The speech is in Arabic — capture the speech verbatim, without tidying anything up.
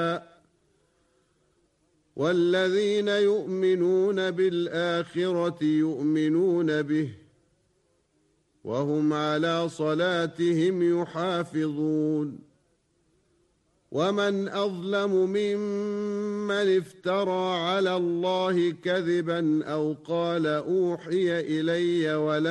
والذين يؤمنون بالآخرة يؤمنون به وهم على صلاتهم يحافظون ومن أظلم ممن افترى على الله كذبا أو قال أوحي إلي ولا